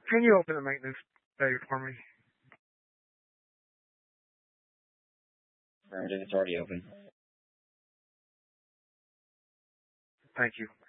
Can you open the maintenance bay for me? Affirmative, it's already open. Thank you.